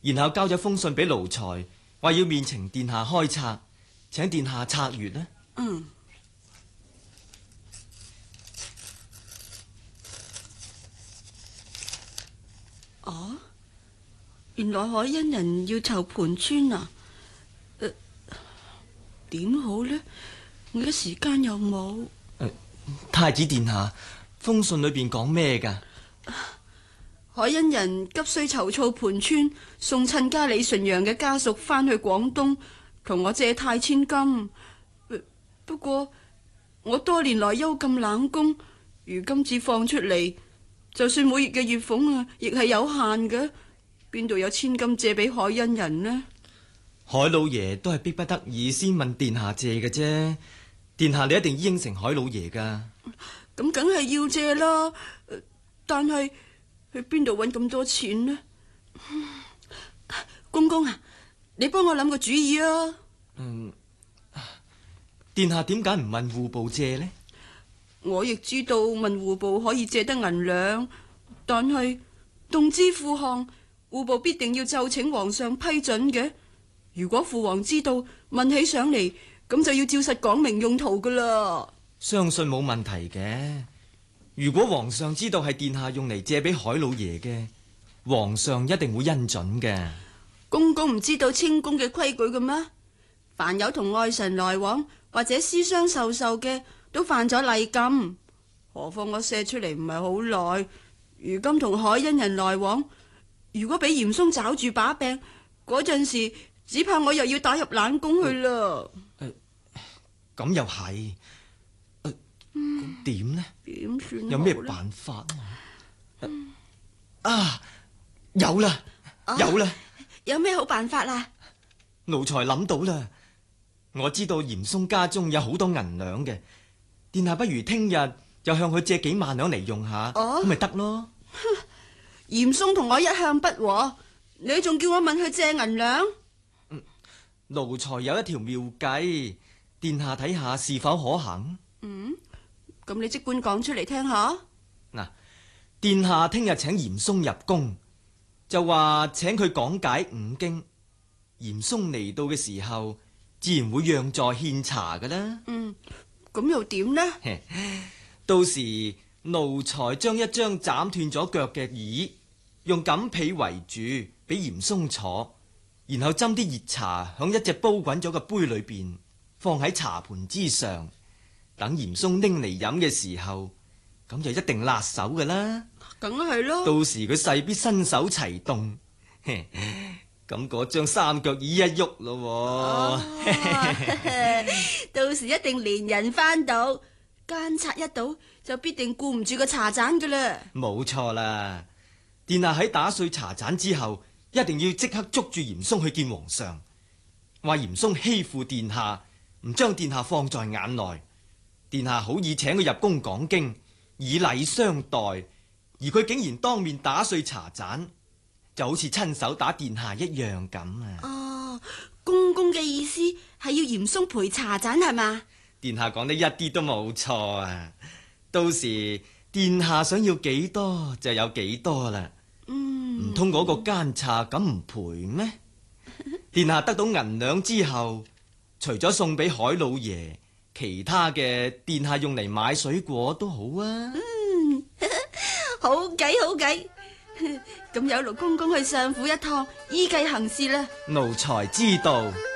然後交咗封信俾奴才，話要面呈殿下開冊，請殿下冊閱呢。 原來海恩人要籌盤村啊？點好呢？我一時間又冇。 太子殿下，封信裏邊講咩噶？ 海恩人急需籌措盤村，送親家李純陽嘅家屬翻去廣東，同我借太千金。不過我多年來幽禁冷宮，如今至放出嚟，就算每月嘅月俸啊，亦係有限嘅。邊度有千金借俾海恩人呢？ 海老爺都係逼不得已先問殿下借嘅啫。殿下你一定應承海老爺噶。 咁梗係要借啦，但係去邊度揾咁多錢呢？公公啊，你幫我諗個主意啊。 殿下點解唔問戶部借呢？ 我亦知道問戶部可以借得銀兩，但係動支副項，戶部必定要奏請皇上批准嘅。如果父皇知道問起上嚟，咁就要照實講明用途噶啦。 相信冇問題嘅。如果皇上知道係殿下用嚟借俾海老爺嘅，皇上一定會恩准嘅。 公公唔知道清宮嘅規矩嘅咩？凡有同外臣來往或者私相授受嘅，都犯咗禮禁。何況我寫出嚟唔係好耐，如今同海恩人來往，如果俾嚴嵩抓住把柄，嗰陣時只怕我又要打入冷宮去啦。 咁又係，咁點呢？ 點算？ 有咩辦法啊？有啦，有啦！ 有咩好辦法啊？ 奴才諗到啦，我知道嚴嵩家中有好多銀兩嘅，殿下不如聽日就向佢借幾萬兩嚟用下，咁咪得咯。 嚴嵩同我一向不和，你仲叫我問佢借銀兩？ 奴才有一條妙計，殿下睇下是否可行。 咁你即管講出嚟聽下。 嗱，殿下聽日請嚴嵩入宮，就話請佢講解五經。嚴嵩嚟到嘅時候，自然會讓座獻茶噶啦。 咁又點呢？ 到時奴才將一張斬斷咗腳嘅椅，用錦被圍住，俾嚴嵩坐，然後斟啲熱茶響一隻煲滾咗嘅杯裏邊，放喺茶盤之上。等嚴嵩拎嚟飲嘅時候，咁就一定辣手噶啦。 梗係咯。到時佢勢必身手齊動，咁嗰張三腳椅一喐咯。 到時一定連人翻到，奸賊一到就必定顧唔住個茶盞噶啦。 冇錯啦，殿下喺打碎茶盞之後，一定要即刻捉住嚴嵩去見皇上，話嚴嵩欺負殿下，唔將殿下放在眼內。殿下好意請佢入宮講經，以禮相待，而佢竟然當面打碎茶盞，就好似親手打殿下一樣咁啊！ 公公嘅意思係要嚴嵩賠茶盞係嘛？ 殿下講得一啲都冇錯啊！到時殿下想要幾多就有幾多啦。唔通嗰個奸賊咁唔賠咩？殿下得到銀兩之後，除咗送俾海老爺，其他嘅殿下用嚟買水果都好啊。 好計好計，咁有勞公公去相府一趟，依計行事啦。 奴才知道。